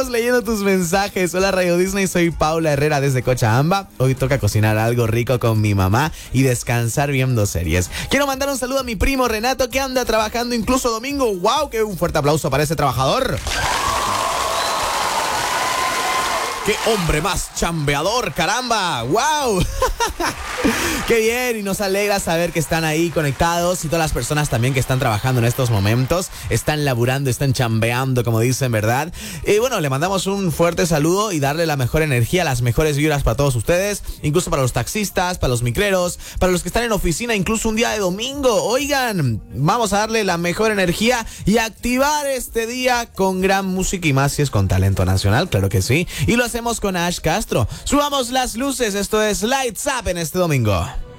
Seguimos leyendo tus mensajes. Hola Radio Disney, soy Paula Herrera desde Cochabamba. Hoy toca cocinar algo rico con mi mamá y descansar viendo series. Quiero mandar un saludo a mi primo Renato, que anda trabajando incluso domingo. ¡Wow! ¡Qué un fuerte aplauso para ese trabajador! ¡Qué hombre más chambeador, caramba! ¡Wow! ¡Qué bien! Y nos alegra saber que están ahí conectados, y todas las personas también que están trabajando en estos momentos, están laburando, están chambeando, como dicen, ¿verdad? Y bueno, le mandamos un fuerte saludo y darle la mejor energía, las mejores vibras para todos ustedes, incluso para los taxistas, para los micreros, para los que están en oficina, incluso un día de domingo. Oigan, vamos a darle la mejor energía y activar este día con gran música, y más si es con talento nacional, claro que sí. Y lo hacemos con Ash Castro. Subamos las luces, esto es Lights Up en este domingo.